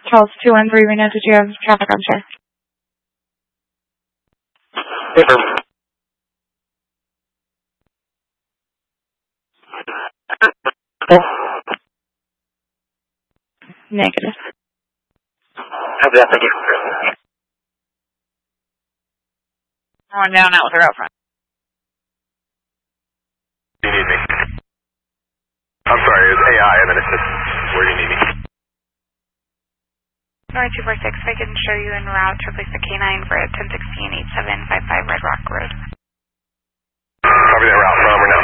Charles 213, we know, did you have traffic on share? Negative. Copy that, thank you. On down out with her out front. You need me. I'm sorry, it's AI and then it's just where do you need me? North 246, if I can show you en route to replace the K9 for 1016-8755 Red Rock Road. Copy that route from, we're